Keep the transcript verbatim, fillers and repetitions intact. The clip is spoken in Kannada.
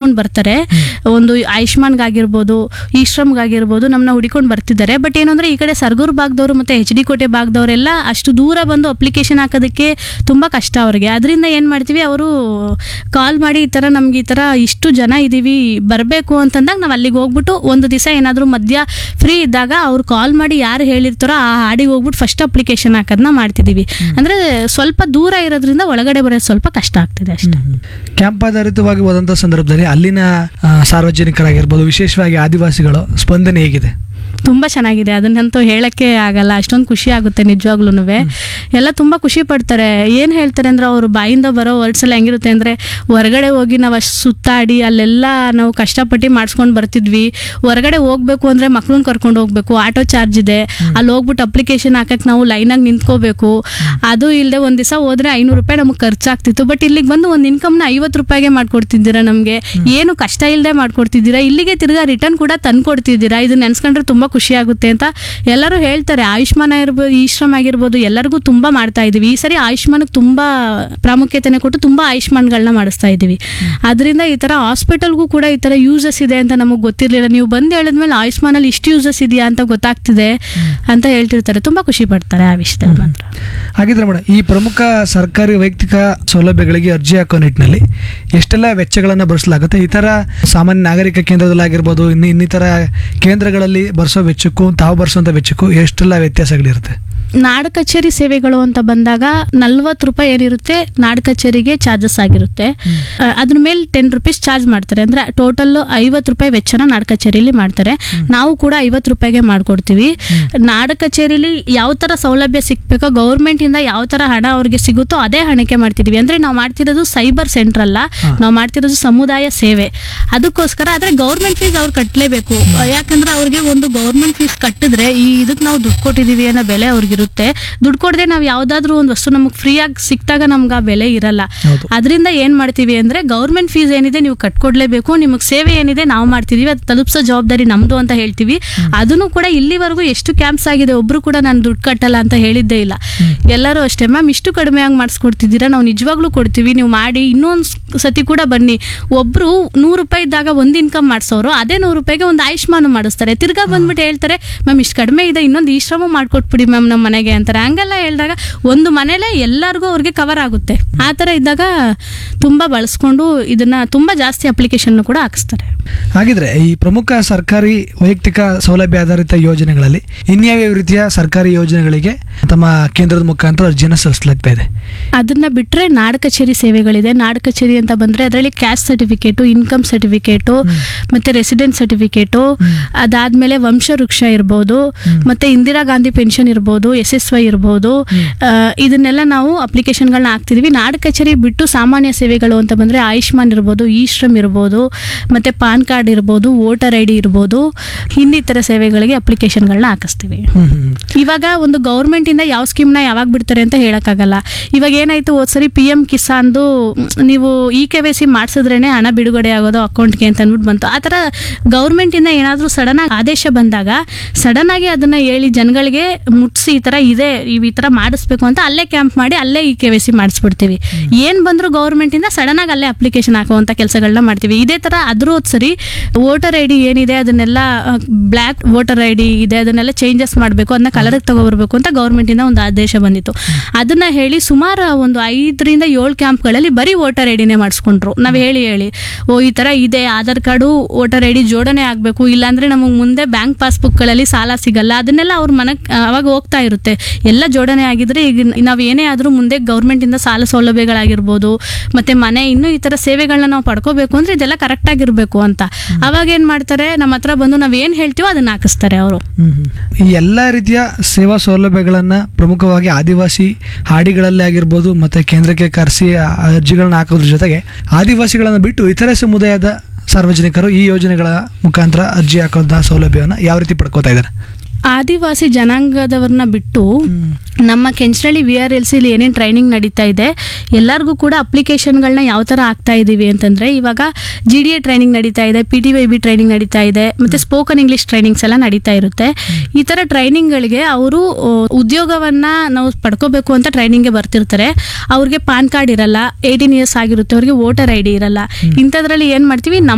ಹುಡಿಕೊಂಡು ಬರ್ತಾರೆ. ಒಂದು ಆಯುಷ್ಮಾನ್ಗಾಗಿರ್ಬೋದು, ಈ ಶ್ರಮ್ಗಾಗಿರ್ಬೋದು ನಮ್ಮನ್ನ ಹುಡಿಕೊಂಡು ಬರ್ತಿದ್ದಾರೆ. ಬಟ್ ಏನು ಅಂದರೆ ಈ ಕಡೆ ಸರ್ಗೂರು ಭಾಗದವರು ಮತ್ತು ಎಚ್ ಡಿ ಕೋಟೆ ಭಾಗದವರೆಲ್ಲ ಅಷ್ಟು ದೂರ ಬಂದು ಅಪ್ಲಿಕೇಶನ್ ಹಾಕೋದಕ್ಕೆ ತುಂಬ ಕಷ್ಟ ಅವ್ರಿಗೆ. ಅದರಿಂದ ಏನು ಮಾಡ್ತೀವಿ, ಅವರು ಕಾಲ್ ಮಾಡಿ ಈ ಥರ ನಮ್ಗೆ ಈ ಥರ ಇಷ್ಟು ಜನ ಇದ್ದೀವಿ ಬರಬೇಕು ಅಂತಂದಾಗ ನಾವು ಅಲ್ಲಿಗೆ ಹೋಗ್ಬಿಟ್ಟು ಒಂದು ದಿವಸ ಏನಾದರೂ ಮಧ್ಯ ಫ್ರೀ ಇದ್ದಾಗ ಅವ್ರು ಕಾಲ್ ಮಾಡಿ ಯಾರು ಹೇಳಿರ್ತಾರೋ ಆ ಹಾಡಿಗೆ ಹೋಗ್ಬಿಟ್ಟು ಫಸ್ಟ್ ಅಪ್ಲಿಕೇಶನ್ ಹಾಕೋದನ್ನ ಮಾಡ್ತಿದ್ದೀವಿ. ಅಂದರೆ ಸ್ವಲ್ಪ ದೂರ ಇರೋದ್ರಿಂದ ಒಳಗಡೆ ಬರೋದು ಸ್ವಲ್ಪ ಕಷ್ಟ ಆಗ್ತಿದೆ ಅಷ್ಟೇ. ಕ್ಯಾಂಪ್ ಆಧಾರಿತವಾಗಿ ಹೋದಂಥ ಸಂದರ್ಭದಲ್ಲಿ ಅಲ್ಲಿನ ಆ, ಸಾರ್ವಜನಿಕರಾಗಿರ್ಬೋದು, ವಿಶೇಷವಾಗಿ ಆದಿವಾಸಿಗಳು ಸ್ಪಂದನೆ ಹೇಗಿದೆ? ತುಂಬ ಚೆನ್ನಾಗಿದೆ, ಅದನ್ನಂತೂ ಹೇಳಕ್ಕೆ ಆಗಲ್ಲ, ಅಷ್ಟೊಂದು ಖುಷಿ ಆಗುತ್ತೆ ನಿಜವಾಗ್ಲೂ. ಎಲ್ಲ ತುಂಬ ಖುಷಿ ಪಡ್ತಾರೆ. ಏನು ಹೇಳ್ತಾರೆ ಅಂದರೆ ಅವರು ಬಾಯಿಂದ ಬರೋ ವರ್ಡ್ಸ್ ಎಲ್ಲ ಹೆಂಗಿರುತ್ತೆ ಅಂದರೆ, ಹೊರಗಡೆ ಹೋಗಿ ನಾವು ಅಷ್ಟು ಸುತ್ತಾಡಿ ಅಲ್ಲೆಲ್ಲ ನಾವು ಕಷ್ಟಪಟ್ಟು ಮಾಡಿಸ್ಕೊಂಡು ಬರ್ತಿದ್ವಿ, ಹೊರಗಡೆ ಹೋಗ್ಬೇಕು ಅಂದರೆ ಮಕ್ಳನ್ನ ಕರ್ಕೊಂಡು ಹೋಗ್ಬೇಕು, ಆಟೋ ಚಾರ್ಜ್ ಇದೆ, ಅಲ್ಲಿ ಹೋಗ್ಬಿಟ್ಟು ಅಪ್ಲಿಕೇಶನ್ ಹಾಕಕ್ಕೆ ನಾವು ಲೈನಾಗಿ ನಿಂತ್ಕೋಬೇಕು, ಅದು ಇಲ್ಲದೆ ಒಂದು ದಿವಸ ಹೋದ್ರೆ ಐನೂರು ರೂಪಾಯಿ ನಮಗೆ ಖರ್ಚಾಗ್ತಿತ್ತು. ಬಟ್ ಇಲ್ಲಿಗೆ ಬಂದು ಒಂದು ಇನ್ಕಮ್ನ ಐವತ್ತು ರೂಪಾಯಿಗೆ ಮಾಡ್ಕೊಡ್ತಿದ್ದೀರಾ, ನಮಗೆ ಏನು ಕಷ್ಟ ಇಲ್ಲದೆ ಮಾಡ್ಕೊಡ್ತಿದ್ದೀರಾ, ಇಲ್ಲಿಗೆ ತಿರ್ಗಾ ರಿಟರ್ನ್ ಕೂಡ ತಂದು ಕೊಡ್ತಿದ್ದೀರಾ. ಇದು ನೆನೆಸ್ಕೊಂಡ್ರೆ ತುಂಬ ಖುಷಿ ಆಗುತ್ತೆ ಅಂತ ಎಲ್ಲರೂ ಹೇಳ್ತಾರೆ. ಆಯುಷ್ಮಾನ್ ಆಗಿರ್ಬೋದು, ಈ ಶ್ರಮ್ ಆಗಿರ್ಬೋದು, ಎಲ್ಲರಿಗೂ ತುಂಬ ಮಾಡ್ತಾ ಇದೀವಿ. ಈ ಸರಿ ಆಯುಷ್ಮಾನ್ಗೆ ತುಂಬ ಪ್ರಾಮುಖ್ಯತೆನೆ ಕೊಟ್ಟು ತುಂಬ ಆಯುಷ್ಮಾನ್ಗಳನ್ನ ಮಾಡಿಸ್ತಾ ಇದ್ದೀವಿ. ಅದರಿಂದ ಈ ಥರ ಹಾಸ್ಪಿಟಲ್ಗೂ ಕೂಡ ಈ ಥರ ಯೂಸಸ್ ಇದೆ ಅಂತ ನಮಗೆ ಗೊತ್ತಿರಲಿಲ್ಲ. ನೀವು ಬಂದು ಹೇಳಿದ್ಮೇಲೆ ಆಯುಷ್ಮಾನಲ್ಲಿ ಇಷ್ಟು ಯೂಸಸ್ ಇದೆಯಾ ಅಂತ ಗೊತ್ತಾಗ್ತಿದೆ ಅಂತ ಹೇಳ್ತಿರ್ತಾರೆ. ತುಂಬ ಖುಷಿ ಪಡ್ತಾರೆ ಆ ವಿಷಯದಲ್ಲಿ ಮಾತ್ರ. ಹಾಗಿದ್ರೆ ಮೇಡಮ್, ಈ ಪ್ರಮುಖ ಸರ್ಕಾರಿ ವೈಯಕ್ತಿಕ ಸೌಲಭ್ಯಗಳಿಗೆ ಅರ್ಜಿ ಹಾಕೋ ನಿಟ್ಟಿನಲ್ಲಿ ಎಷ್ಟೆಲ್ಲ ವೆಚ್ಚಗಳನ್ನು ಭರಿಸಲಾಗುತ್ತೆ? ಈ ಥರ ಸಾಮಾನ್ಯ ನಾಗರಿಕ ಕೇಂದ್ರದಲ್ಲಾಗಿರ್ಬೋದು, ಇನ್ನು ಇನ್ನಿತರ ಕೇಂದ್ರಗಳಲ್ಲಿ ಬರ್ಸೋ ವೆಚ್ಚಕ್ಕೂ ತಾವು ಬರ್ಸೋಂಥ ವೆಚ್ಚಕ್ಕೂ ಎಷ್ಟೆಲ್ಲ ವ್ಯತ್ಯಾಸಗಳಿರುತ್ತೆ? ನಾಡ ಕಚೇರಿ ಸೇವೆಗಳು ಅಂತ ಬಂದಾಗ ನಲ್ವತ್ತು ರೂಪಾಯಿ ಏನಿರುತ್ತೆ ನಾಡ ಕಚೇರಿಗೆ ಚಾರ್ಜಸ್ ಆಗಿರುತ್ತೆ. ಅದ್ರ ಮೇಲೆ ಟೆನ್ ರುಪೀಸ್ ಚಾರ್ಜ್ ಮಾಡ್ತಾರೆ. ಅಂದ್ರೆ ಟೋಟಲ್ ಐವತ್ತು ರೂಪಾಯಿ ವೆಚ್ಚನ ನಾಡ ಕಚೇರಿಲಿ ಮಾಡ್ತಾರೆ. ನಾವು ಕೂಡ ಐವತ್ತು ರೂಪಾಯಿಗೆ ಮಾಡ್ಕೊಡ್ತೀವಿ. ನಾಡ ಕಚೇರಿಲಿ ಯಾವ ತರ ಸೌಲಭ್ಯ ಸಿಕ್ಬೇಕೋ, ಗೌರ್ಮೆಂಟ್ ಇಂದ ಯಾವ ತರ ಹಣ ಅವ್ರಿಗೆ ಸಿಗುತ್ತೋ ಅದೇ ಹಣಕ್ಕೆ ಮಾಡ್ತಿದೀವಿ. ಅಂದ್ರೆ ನಾವು ಮಾಡ್ತಿರೋದು ಸೈಬರ್ ಸೆಂಟರ್ ಅಲ್ಲ, ನಾವು ಮಾಡ್ತಿರೋದು ಸಮುದಾಯ ಸೇವೆ. ಅದಕ್ಕೋಸ್ಕರ ಆದ್ರೆ ಗೌರ್ಮೆಂಟ್ ಫೀಸ್ ಅವ್ರು ಕಟ್ಟಲೇಬೇಕು. ಯಾಕಂದ್ರೆ ಅವ್ರಿಗೆ ಒಂದು ಗೌರ್ಮೆಂಟ್ ಫೀಸ್ ಕಟ್ಟಿದ್ರೆ ಈ ಇದಕ್ಕೆ ನಾವು ದುಡ್ಡು ಕೊಟ್ಟಿದೀವಿ ಅನ್ನೋ ಬೆಲೆ ಅವ್ರಿಗೆ ಇರುತ್ತೆ. ದುಡ್ಡು ಕೊಡದೆ ನಾವು ಯಾವ್ದಾದ್ರು ಒಂದು ವಸ್ತು ನಮಗೆ ಫ್ರೀ ಆಗಿ ಸಿಕ್ತಾಗ ನಮ್ಗೆ ಆ ಬೆಲೆ ಇರಲ್ಲ. ಅದರಿಂದ ಏನ್ ಮಾಡ್ತೀವಿ ಅಂದ್ರೆ ಗೌರ್ಮೆಂಟ್ ಫೀಸ್ ಏನಿದೆ ನೀವು ಕಟ್ಕೊಡ್ಲೇಬೇಕು, ನಿಮಗೆ ಸೇವೆ ಏನಿದೆ ನಾವು ಮಾಡ್ತಿದೀವಿ, ಅದು ತಲುಪಿಸೋ ಜವಾಬ್ದಾರಿ ನಮ್ದು ಅಂತ ಹೇಳ್ತೀವಿ. ಅದನ್ನು ಕೂಡ ಇಲ್ಲಿವರೆಗೂ ಎಷ್ಟು ಕ್ಯಾಂಪ್ಸ್ ಆಗಿದೆ, ಒಬ್ರು ಕೂಡ ನಾನು ದುಡ್ಡು ಕಟ್ಟಲ್ಲ ಅಂತ ಹೇಳಿದ್ದೇ ಇಲ್ಲ. ಎಲ್ಲರೂ ಅಷ್ಟೇ, ಮ್ಯಾಮ್ ಇಷ್ಟು ಕಡಿಮೆಯಾಗಿ ಮಾಡಿಸ್ಕೊಡ್ತಿದ್ದೀರಾ, ನಾವು ನಿಜವಾಗ್ಲೂ ಕೊಡ್ತೀವಿ, ನೀವು ಮಾಡಿ, ಇನ್ನೊಂದು ಸತಿ ಕೂಡ ಬನ್ನಿ. ಒಬ್ರು ನೂರು ರೂಪಾಯಿ ಇದ್ದಾಗ ಒಂದು ಇನ್ಕಮ್ ಮಾಡಿಸೋರು ಅದೇ ನೂರು ರೂಪಾಯಿಗೆ ಒಂದು ಆಯುಷ್ಮಾನ್ ಮಾಡಿಸ್ತಾರೆ. ತಿರ್ಗಾ ಬಂದ್ಬಿಟ್ಟು ಹೇಳ್ತಾರೆ, ಮ್ಯಾಮ್ ಇಷ್ಟು ಕಡಿಮೆ ಇದೆ, ಇನ್ನೊಂದು ಈ ಶ್ರಮ ಮಾಡ್ಕೊಟ್ಬಿಡಿ ಮ್ಯಾಮ್ ನಮ್ಮ ಮನೆಗೆ ಅಂತಾರೆ. ಹಂಗೆಲ್ಲ ಹೇಳಿದಾಗ ಒಂದು ಮನೇಲೆ ಎಲ್ಲರಿಗೂ ಅವ್ರಿಗೆ ಕವರ್ ಆಗುತ್ತೆ. ಆ ಥರ ಇದ್ದಾಗ ತುಂಬಾ ಬಳಸ್ಕೊಂಡು ಇದನ್ನ ತುಂಬಾ ಜಾಸ್ತಿ ಅಪ್ಲಿಕೇಶನ್ ಕೂಡ ಹಾಕಿಸ್ತಾರೆ. ಹಾಗಿದ್ರೆ ಈ ಪ್ರಮುಖ ಸರ್ಕಾರಿ ವೈಯಕ್ತಿಕ ಸೌಲಭ್ಯ ಆಧಾರಿತ ಯೋಜನೆಗಳಲ್ಲಿ ಇನ್ಯಾವ್ಯಾವ ರೀತಿಯ ಸರ್ಕಾರಿ ಯೋಜನೆಗಳಿಗೆ ತಮ್ಮ ಕೇಂದ್ರದ ಮುಖಾಂತರ ಅರ್ಜಿಯನ್ನು ಸಲ್ಲಿಸಲಾಗ್ತಾ ಇದೆ? ಅದನ್ನ ಬಿಟ್ರೆ ನಾಡ ಕಚೇರಿ ಸೇವೆಗಳಿದೆ. ನಾಡ ಕಚೇರಿ ಅಂತ ಬಂದ್ರೆ ಅದರಲ್ಲಿ ಕ್ಯಾಸ್ಟ್ ಸರ್ಟಿಫಿಕೇಟು, ಇನ್ಕಮ್ ಸರ್ಟಿಫಿಕೇಟು, ಮತ್ತೆ ರೆಸಿಡೆನ್ಸ್ ಸರ್ಟಿಫಿಕೇಟು, ಅದಾದ್ಮೇಲೆ ವಂಶವೃಕ್ಷ ಇರ್ಬೋದು, ಮತ್ತೆ ಇಂದಿರಾ ಗಾಂಧಿ ಪೆನ್ಷನ್ ಇರ್ಬೋದು, ಎಸ್ ಎಸ್ ವೈ ಇರ್ಬೋದು, ಇದನ್ನೆಲ್ಲ ನಾವು ಅಪ್ಲಿಕೇಶನ್ಗಳನ್ನ ಹಾಕ್ತಿದೀವಿ. ನಾಡ ಕಚೇರಿ ಬಿಟ್ಟು ಸಾಮಾನ್ಯ ಸೇವೆಗಳು ಅಂತ ಬಂದ್ರೆ ಆಯುಷ್ಮಾನ್ ಇರ್ಬೋದು, ಈ ಶ್ರಮ್ ಇರ್ಬೋದು, ಮತ್ತೆ ಪಾನ್ ಕಾರ್ಡ್ ಇರ್ಬೋದು, ವೋಟರ್ ಐ ಡಿ ಇರ್ಬೋದು, ಇನ್ನಿತರ ಸೇವೆಗಳಿಗೆ ಅಪ್ಲಿಕೇಶನ್ಗಳನ್ನ ಹಾಕಿಸ್ತೀವಿ. ಇವಾಗ ಒಂದು ಗೌರ್ಮೆಂಟ್ ಇಂದ ಯಾವ ಸ್ಕೀಮ್ನ ಯಾವಾಗ ಬಿಡ್ತಾರೆ ಅಂತ ಹೇಳಕ್ಕಾಗಲ್ಲ. ಇವಾಗ ಏನಾಯ್ತು, ಹೋದ್ಸರಿ ಪಿ ಎಂ ಕಿಸಾನ್ದು ನೀವು ಇ ಕೆ ವೈ ಸಿ ಮಾಡಿಸಿದ್ರೇನೆ ಹಣ ಬಿಡುಗಡೆ ಆಗೋದು ಅಕೌಂಟ್ಗೆ ಅಂತ ಅಂದ್ಬಿಟ್ಟು ಬಂತು. ಆ ಥರ ಗೌರ್ಮೆಂಟ್ ಇಂದ ಏನಾದರೂ ಸಡನ್ ಆಗಿ ಆದೇಶ ಬಂದಾಗ ಸಡನ್ ಆಗಿ ಅದನ್ನ ಹೇಳಿ ಜನಗಳಿಗೆ ಮುಟ್ಸಿ ಈ ತರ ಇದೆ, ಈ ತರ ಮಾಡಿಸ್ಬೇಕು ಅಂತ ಅಲ್ಲೇ ಕ್ಯಾಂಪ್ ಮಾಡಿ ಅಲ್ಲೇ ಇ ಕೆ ವೈ ಸಿ ಮಾಡಿಸ್ಬಿಡ್ತೀವಿ. ಏನ್ ಬಂದ್ರು ಗೌರ್ಮೆಂಟ್ ಇಂದ ಸಡನ್ ಆಗಿ ಅಲ್ಲೇ ಅಪ್ಲಿಕೇಶನ್ ಹಾಕುವಂತ ಕೆಲಸಗಳನ್ನ ಮಾಡ್ತೀವಿ. ಇದೇ ತರ ಅದ್ರ ಸರಿ ವೋಟರ್ ಐ ಡಿ ಏನಿದೆ ಅದನ್ನೆಲ್ಲ ಬ್ಲ್ಯಾಕ್ ವೋಟರ್ ಐ ಡಿ ಇದೆ, ಅದನ್ನೆಲ್ಲ ಚೇಂಜಸ್ ಮಾಡಬೇಕು, ಅದನ್ನ ಕಲರ್ಗೆ ತಗೋಬರ್ಬೇಕು ಅಂತ ಗೌರ್ಮೆಂಟ್ ಇಂದ ಒಂದು ಆದೇಶ ಬಂದಿತ್ತು. ಅದನ್ನ ಹೇಳಿ ಸುಮಾರು ಒಂದು ಐದರಿಂದ ಏಳು ಕ್ಯಾಂಪ್ಗಳಲ್ಲಿ ಬರೀ ವೋಟರ್ ಐ ಡಿನೇ ಮಾಡಿಸ್ಕೊಂಡ್ರು. ನಾವ್ ಹೇಳಿ ಹೇಳಿ ಓ ಈ ತರ ಇದೆ, Aadhaar card voter I D ಜೋಡಣೆ ಆಗ್ಬೇಕು, ಇಲ್ಲಾಂದ್ರೆ ನಮಗೆ ಮುಂದೆ ಬ್ಯಾಂಕ್ ಪಾಸ್ಬುಕ್ ಗಳಲ್ಲಿ ಸಾಲ ಸಿಗಲ್ಲ, ಅದನ್ನೆಲ್ಲ ಅವ್ರ ಮನಕ್ ಅವಾಗ ಹೋಗ್ತಾ ಇರುತ್ತೆ. ಎಲ್ಲ ಜೋಡಣೆ ಆಗಿದ್ರೆ ಈಗ ನಾವ್ ಏನೇ ಆದ್ರೂ ಮುಂದೆ ಗೌರ್ಮೆಂಟ್ ಇಂದ ಸಾಲ ಸೌಲಭ್ಯಗಳಾಗಿರ್ಬೋದು, ಮತ್ತೆ ಮನೆ ಇನ್ನೂ ಈ ತರ ಸೇವೆಗಳನ್ನ ನಾವು ಪಡ್ಕೋಬೇಕು ಅಂದ್ರೆ ಇದೆಲ್ಲ ಕರೆಕ್ಟ್ ಆಗಿರ್ಬೇಕು ಅಂತ. ಅವಾಗ ಏನ್ ಮಾಡ್ತಾರೆ, ನಮ್ಮ ಹತ್ರ ಬಂದು ನಾವ್ ಏನ್ ಹೇಳ್ತೀವೋ ಅದನ್ನ ಹಾಕಿಸ್ತಾರೆ ಅವರು. ಈ ಎಲ್ಲಾ ರೀತಿಯ ಸೇವಾ ಸೌಲಭ್ಯಗಳನ್ನ ಪ್ರಮುಖವಾಗಿ ಆದಿವಾಸಿ ಹಾಡಿಗಳಲ್ಲಿ ಆಗಿರ್ಬೋದು ಮತ್ತೆ ಕೇಂದ್ರಕ್ಕೆ ಕರೆಸಿ ಅರ್ಜಿಗಳನ್ನ ಹಾಕೋದ್ರ ಜೊತೆಗೆ ಆದಿವಾಸಿಗಳನ್ನ ಬಿಟ್ಟು ಇತರೆ ಸಮುದಾಯದ ಸಾರ್ವಜನಿಕರು ಈ ಯೋಜನೆಗಳ ಮುಖಾಂತರ ಅರ್ಜಿ ಹಾಕೋದ ಸೌಲಭ್ಯವನ್ನ ಯಾವ ರೀತಿ ಪಡ್ಕೋತಾ ಇದ್ದಾರೆ? ಆದಿವಾಸಿ ಜನಾಂಗದವ್ರನ್ನ ಬಿಟ್ಟು ನಮ್ಮ Kenchanahalli we are L C ಏನೇನು ಟ್ರೈನಿಂಗ್ ನಡೀತಾ ಇದೆ ಎಲ್ಲರಿಗೂ ಕೂಡ ಅಪ್ಲಿಕೇಶನ್ಗಳನ್ನ ಯಾವ ಥರ ಹಾಕ್ತಾ ಇದ್ದೀವಿ ಅಂತಂದರೆ, ಇವಾಗ ಜಿ ಡಿ ಎ ಟ್ರೈನಿಂಗ್ ನಡೀತಾ ಇದೆ, P T Y B training ನಡೀತಾ ಇದೆ, ಮತ್ತು ಸ್ಪೋಕನ್ ಇಂಗ್ಲೀಷ್ ಟ್ರೈನಿಂಗ್ಸ್ ಎಲ್ಲ ನಡೀತಾ ಇರುತ್ತೆ. ಈ ಥರ ಟ್ರೈನಿಂಗ್ಗಳಿಗೆ ಅವರು ಉದ್ಯೋಗವನ್ನು ನಾವು ಪಡ್ಕೋಬೇಕು ಅಂತ ಟ್ರೈನಿಂಗ್ಗೆ ಬರ್ತಿರ್ತಾರೆ. ಅವ್ರಿಗೆ ಪಾನ್ ಕಾರ್ಡ್ ಇರಲ್ಲ, ಏಯ್ಟೀನ್ ಇಯರ್ಸ್ ಆಗಿರುತ್ತೆ, ಅವ್ರಿಗೆ ವೋಟರ್ ಐ ಡಿ ಇರಲ್ಲ. ಇಂಥದ್ರಲ್ಲಿ ಏನು ಮಾಡ್ತೀವಿ, ನಮ್ಮ